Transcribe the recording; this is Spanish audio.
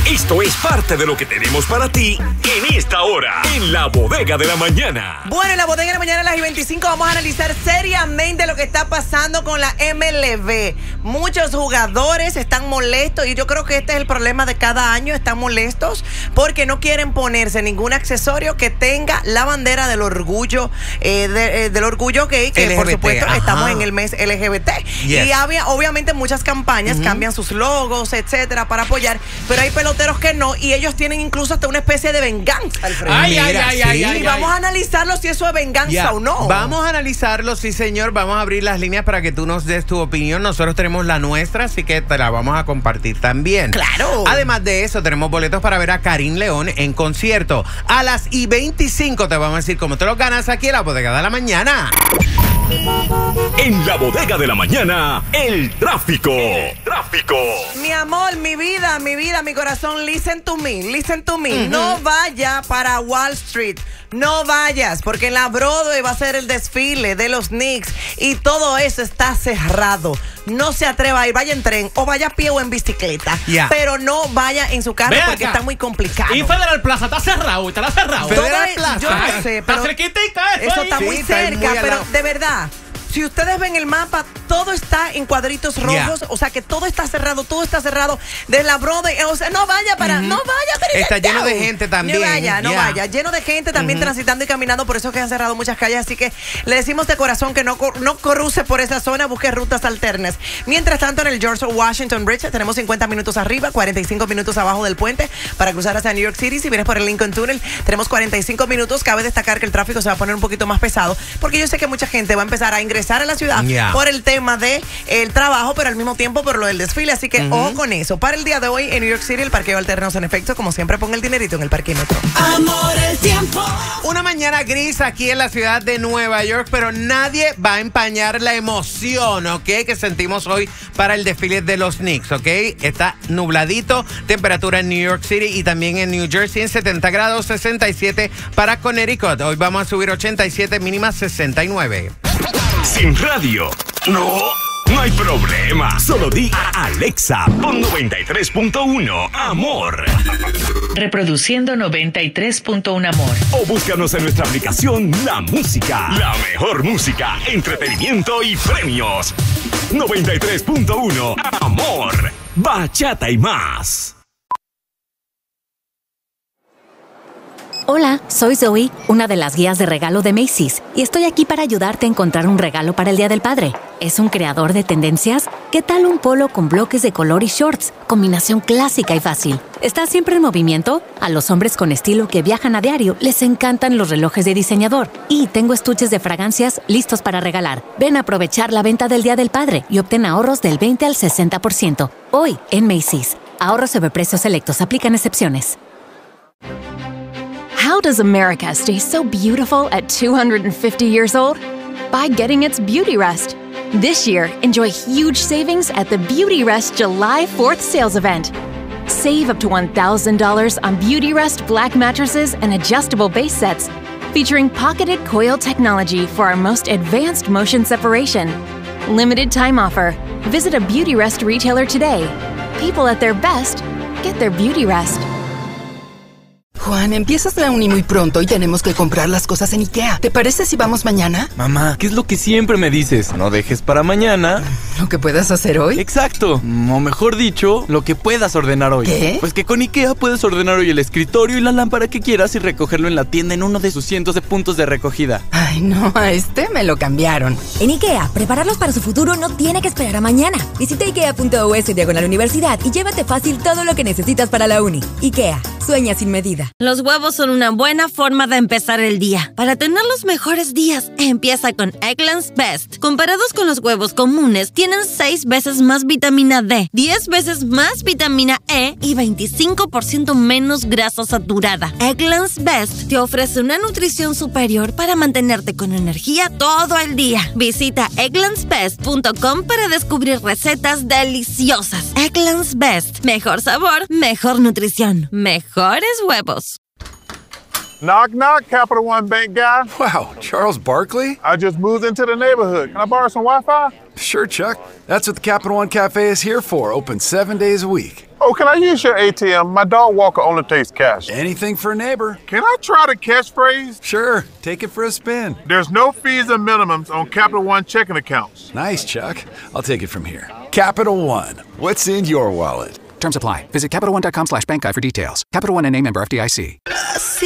Esto es parte de lo que tenemos para ti en esta hora, en la Bodega de la Mañana. Bueno, en la Bodega de la Mañana a las 25 vamos a analizar seriamente lo que está pasando con la MLB. Muchos jugadores están molestos y yo creo que este es el problema de cada año. Están molestos porque no quieren ponerse ningún accesorio que tenga la bandera del orgullo, del orgullo gay, que LGBT, por supuesto estamos en el mes LGBT. Yes. Y obviamente muchas campañas cambian sus logos, etcétera, para apoyar, pero hay peloteros que no, y ellos tienen incluso hasta una especie de venganza, Alfredo. Y vamos a analizarlo si eso es venganza o no. Vamos a analizarlo, sí señor. Vamos a abrir las líneas para que tú nos des tu opinión. Nosotros tenemos la nuestra, así que te la vamos a compartir también. ¡Claro! Además de eso, tenemos boletos para ver a Karim León en concierto. A las 25 te vamos a decir cómo te los ganas aquí en la Bodega de la Mañana. En la Bodega de la Mañana, el tráfico. Mi amor, mi vida, mi corazón, listen to me. No vaya para Wall Street. No vayas, porque en la Broadway va a ser el desfile de los Knicks y todo eso está cerrado. No se atreva a ir, vaya en tren o vaya a pie o en bicicleta. Pero no vaya en su carro porque está muy complicado. Y Federal Plaza está cerrado, Federal Plaza. Yo no sé, pero eso está muy cerca, pero de verdad. Si ustedes ven el mapa, todo está en cuadritos rojos, o sea que todo está cerrado de la Broadway, o sea, no vaya, pero está lleno de gente también. No vaya, lleno de gente también transitando y caminando, por eso es que han cerrado muchas calles, así que le decimos de corazón que no cruce por esa zona, busque rutas alternas. Mientras tanto, en el George Washington Bridge tenemos 50 minutos arriba, 45 minutos abajo del puente para cruzar hacia New York City. Si vienes por el Lincoln Tunnel, tenemos 45 minutos. Cabe destacar que el tráfico se va a poner un poquito más pesado, porque yo sé que mucha gente va a empezar a ingresar a la ciudad por el tema de el trabajo, pero al mismo tiempo por lo del desfile, así que ojo con eso. Para el día de hoy en New York City, el parqueo alterno en efecto, como siempre, ponga el dinerito en el parquímetro. Amor, el tiempo. Una mañana gris aquí en la ciudad de Nueva York, pero nadie va a empañar la emoción, ¿ok? Que sentimos hoy para el desfile de los Knicks, ¿ok? Está nubladito, temperatura en New York City y también en New Jersey en 70 grados, 67 para Connecticut. Hoy vamos a subir 87, mínima 69. Sin radio, no hay problema. Solo di a Alexa, pon 93.1 Amor. Reproduciendo 93.1 Amor. O búscanos en nuestra aplicación La Música. La mejor música, entretenimiento y premios. 93.1 Amor. Bachata y más. Hola, soy Zoe, una de las guías de regalo de Macy's, y estoy aquí para ayudarte a encontrar un regalo para el Día del Padre. ¿Es un creador de tendencias? ¿Qué tal un polo con bloques de color y shorts? Combinación clásica y fácil. ¿Estás siempre en movimiento? A los hombres con estilo que viajan a diario les encantan los relojes de diseñador. Y tengo estuches de fragancias listos para regalar. Ven a aprovechar la venta del Día del Padre y obtén ahorros del 20 al 60%. Hoy en Macy's. Ahorros sobre precios selectos. Aplican excepciones. How does America stay so beautiful at 250 years old? By getting its Beauty Rest. This year, enjoy huge savings at the Beauty Rest July 4th sales event. Save up to $1,000 on Beauty Rest black mattresses and adjustable base sets, featuring pocketed coil technology for our most advanced motion separation. Limited time offer. Visit a Beauty Rest retailer today. People at their best get their Beauty Rest. Juan, empiezas la uni muy pronto y tenemos que comprar las cosas en IKEA. ¿Te parece si vamos mañana? Mamá, ¿qué es lo que siempre me dices? No dejes para mañana ¿lo que puedas hacer hoy? Exacto, o mejor dicho, lo que puedas ordenar hoy. ¿Qué? Pues que con IKEA puedes ordenar hoy el escritorio y la lámpara que quieras y recogerlo en la tienda en uno de sus cientos de puntos de recogida. Ay, no, a este me lo cambiaron. En IKEA, prepararlos para su futuro no tiene que esperar a mañana. Visita IKEA.us/universidad y llévate fácil todo lo que necesitas para la uni. IKEA, sueña sin medida. Los huevos son una buena forma de empezar el día. Para tener los mejores días, empieza con Eggland's Best. Comparados con los huevos comunes, tienen 6 veces más vitamina D, 10 veces más vitamina E y 25% menos grasa saturada. Eggland's Best te ofrece una nutrición superior para mantenerte con energía todo el día. Visita egglandsbest.com para descubrir recetas deliciosas. Eggland's Best. Mejor sabor, mejor nutrición, mejores huevos. Knock, knock, Capital One Bank guy. Wow, Charles Barkley? I just moved into the neighborhood. Can I borrow some Wi-Fi? Sure, Chuck. That's what the Capital One Cafe is here for. Open 7 days a week. Oh, can I use your ATM? My dog walker only takes cash. Anything for a neighbor. Can I try the catchphrase? Sure. Take it for a spin. There's no fees and minimums on Capital One checking accounts. Nice, Chuck. I'll take it from here. Capital One. What's in your wallet? Terms apply. Visit CapitalOne.com/bankguide for details. Capital One NA, member FDIC.